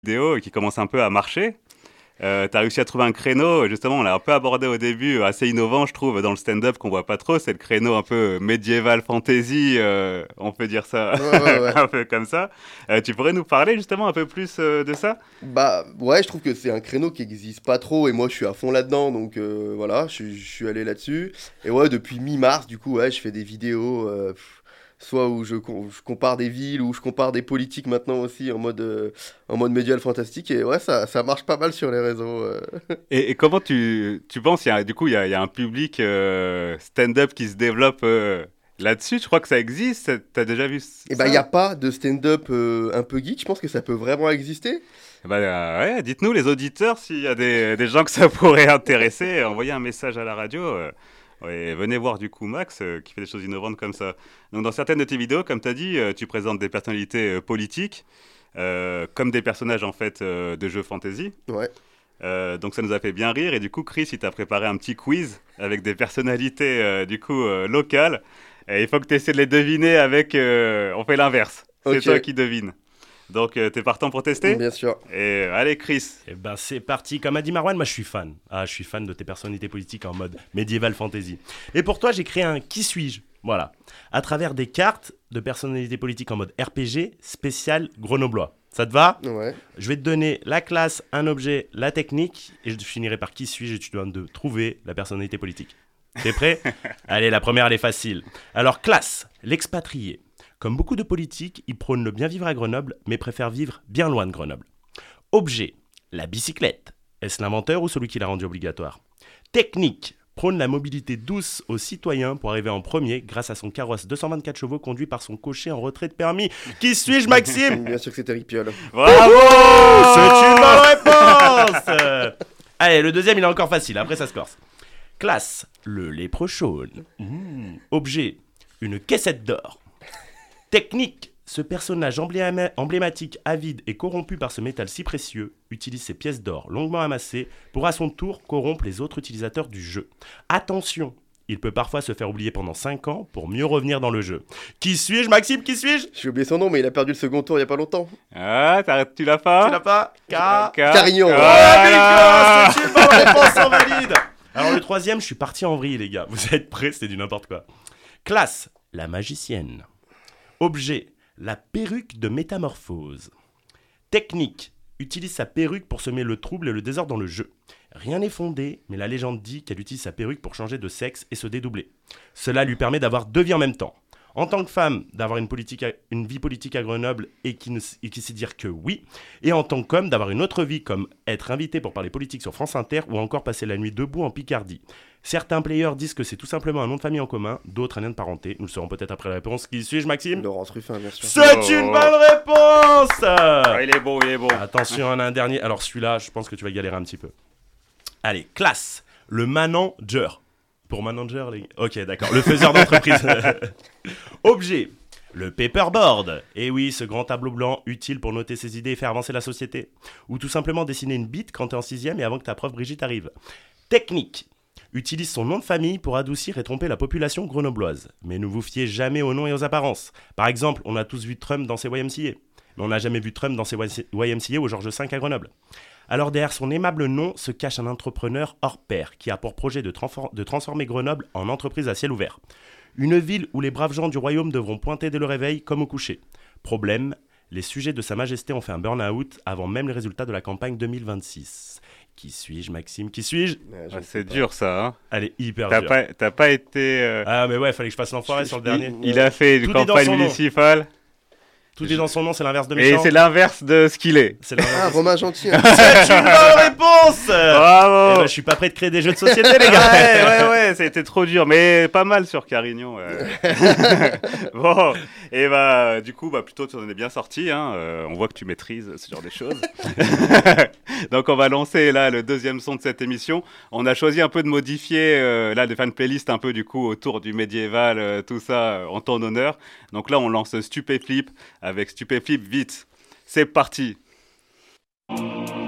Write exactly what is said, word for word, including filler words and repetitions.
vidéo qui commence un peu à marcher. Euh, tu as réussi à trouver un créneau, justement, on l'a un peu abordé au début, assez innovant, je trouve, dans le stand-up qu'on voit pas trop. C'est le créneau un peu médiéval fantasy, euh, on peut dire ça Ouais, ouais, ouais. un peu comme ça. Euh, tu pourrais nous parler justement un peu plus euh, de ça? Bah ouais, je trouve que c'est un créneau qui existe pas trop et moi je suis à fond là-dedans donc euh, voilà, je, suis- je suis allé là-dessus. Et ouais, depuis mi-mars, du coup, ouais, je fais des vidéos, euh, pff, soit où je, com- je compare des villes, ou je compare des politiques maintenant aussi en mode, euh, en mode médial fantastique. Et ouais, ça, ça marche pas mal sur les réseaux. euh. Et, et comment tu, tu penses, il y a, du coup, il y a, il y a un public euh, stand-up qui se développe euh, là-dessus? Je crois que ça existe. T'as déjà vu Et bah, il y a ça? pas de stand-up euh, un peu geek, je pense que ça peut vraiment exister. Bah, euh, ouais, dites-nous, les auditeurs, s'il y a des, des gens que ça pourrait intéresser, envoyez un message à la radio. Euh, ouais, venez voir du coup Max euh, qui fait des choses innovantes comme ça. Donc, dans certaines de tes vidéos, comme tu as dit, euh, tu présentes des personnalités euh, politiques euh, comme des personnages en fait euh, de jeux fantasy. Ouais. Euh, donc ça nous a fait bien rire et du coup Chris il t'a préparé un petit quiz avec des personnalités euh, du coup euh, locales et il faut que tu essaies de les deviner avec euh, on fait l'inverse, c'est toi Ok, qui devines. Donc euh, t'es partant pour tester? bien sûr. Et euh, allez Chris. Eh ben c'est parti, comme a dit Marwan, moi je suis fan. Ah, je suis fan de tes personnalités politiques en mode médiéval fantasy. Et pour toi, j'ai créé un Qui suis-je? Voilà. À travers des cartes de personnalités politiques en mode R P G spécial grenoblois. Ça te va? Ouais. Je vais te donner la classe, un objet, la technique, et je finirai par qui suis-je et tu dois de trouver la personnalité politique. T'es prêt? Allez, la première, elle est facile. Alors, classe, l'expatrié. Comme beaucoup de politiques, il prône le bien vivre à Grenoble, mais préfère vivre bien loin de Grenoble. Objet, la bicyclette. Est-ce l'inventeur ou celui qui l'a rendu obligatoire? Technique, prône la mobilité douce aux citoyens pour arriver en premier grâce à son carrosse deux cent vingt-quatre chevaux conduit par son cocher en retrait de permis. Qui suis-je, Maxime? Bien sûr que c'est Eric Piolle. Bravo. C'est une bonne réponse. Euh, Allez, le deuxième, il est encore facile. Après, ça se corse. Classe, le léprechaune. Mmh. Objet, une caissette d'or. Technique, ce personnage embléma- emblématique, avide et corrompu par ce métal si précieux, utilise ses pièces d'or longuement amassées pour à son tour corrompre les autres utilisateurs du jeu. Attention, il peut parfois se faire oublier pendant cinq ans pour mieux revenir dans le jeu. Qui suis-je, Maxime? Qui suis-je? J'ai oublié son nom, mais il a perdu le second tour il y a pas longtemps. Ah, t'as- tu l'as pas? Tu l'as pas? Car... Car- Carignon. Voilà. Oh, c'est une bonne réponse en valide. Alors le troisième, je suis parti en vrille, les gars. Vous êtes prêts? C'est du n'importe quoi. Classe, la magicienne. Objet, la perruque de métamorphose. Technique, utilise sa perruque pour semer le trouble et le désordre dans le jeu. Rien n'est fondé, mais la légende dit qu'elle utilise sa perruque pour changer de sexe et se dédoubler. Cela lui permet d'avoir deux vies en même temps. En tant que femme, d'avoir une, politique à- une vie politique à Grenoble et qui, ne, s- et qui sait dire que oui. Et en tant qu'homme, d'avoir une autre vie comme être invité pour parler politique sur France Inter ou encore passer la nuit debout en Picardie. Certains players disent que c'est tout simplement un nom de famille en commun, d'autres un lien de parenté. Nous le saurons peut-être après la réponse. Qui suis-je, Maxime? Laurence Ruffin, bien sûr. C'est Oh. une bonne réponse. Ah, il est bon, il est bon. Attention, on a un dernier. Alors celui-là, je pense que tu vas galérer un petit peu. Allez, classe, le manager. Pour manager, les... Ok, d'accord. Le faiseur d'entreprise. Objet, le paperboard. Et oui, ce grand tableau blanc utile pour noter ses idées et faire avancer la société. Ou tout simplement dessiner une bite quand t'es en sixième et avant que ta prof Brigitte arrive. Technique. Utilise son nom de famille pour adoucir et tromper la population grenobloise. Mais ne vous fiez jamais aux noms et aux apparences. Par exemple, on a tous vu Trump dans ses Y M C A. Mais on n'a jamais vu Trump dans ses Y M C A au Georges cinq à Grenoble. Alors derrière son aimable nom se cache un entrepreneur hors pair qui a pour projet de, transfor- de transformer Grenoble en entreprise à ciel ouvert. Une ville où les braves gens du royaume devront pointer dès le réveil comme au coucher. Problème, les sujets de Sa Majesté ont fait un burn-out avant même les résultats de la campagne deux mille vingt-six. Qui suis-je, Maxime? Qui suis-je? Ouais, je Ah, ne sais c'est pas. dur ça. Hein. Elle est hyper T'as dure. pas, t'as pas été. euh, Ah mais ouais, fallait que je fasse l'enfoiré sur le dernier. il, il a fait une Tout est dans campagne son nom. municipale Tout est dans son nom, c'est l'inverse de et méchant. c'est l'inverse de ce qu'il est. C'est l'inverse Ah, de- Romain Gentil. C'est une bonne réponse. Eh Bravo. ben, je suis pas prêt de créer des jeux de société, les gars. Ouais, ouais, ouais, c'était trop dur, mais pas mal sur Carignon. euh. Bon, et bah, du coup, bah, plutôt, tu en es bien sorti. Hein. euh, on voit que tu maîtrises ce genre de choses. Donc, on va lancer là le deuxième son de cette émission. On a choisi un peu de modifier euh, là, de faire une playlist un peu du coup autour du médiéval, euh, tout ça euh, en ton honneur. Donc là, on lance Stupéflip avec Stupéflip vite. C'est parti.